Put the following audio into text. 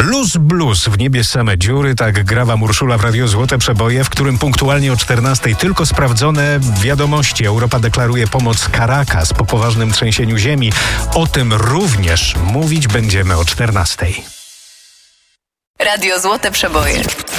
Blues, w niebie same dziury, tak gra wam Urszula w Radio Złote Przeboje, w którym punktualnie o 14:00 tylko sprawdzone wiadomości. Europa deklaruje pomoc Caracas po poważnym trzęsieniu ziemi. O tym również mówić będziemy o 14:00. Radio Złote Przeboje.